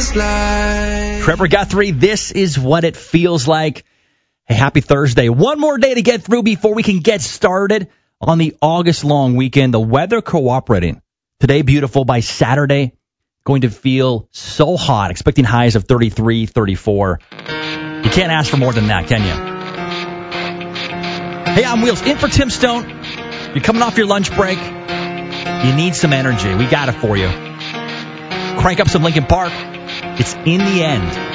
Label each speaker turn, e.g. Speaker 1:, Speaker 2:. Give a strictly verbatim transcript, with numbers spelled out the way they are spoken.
Speaker 1: feels like.
Speaker 2: Trevor Guthrie, this is what it feels like. Hey, happy Thursday. One more day to get through before we can get started on the August long weekend. The weather cooperating. Today, beautiful. By Saturday, going to feel so hot. Expecting highs of thirty-three, thirty-four. You can't ask for more than that, can you? Hey, I'm Wheels. In for Tim Stone. You're coming off your lunch break. You need some energy. We got it for you. Crank up some Linkin Park. It's In the End.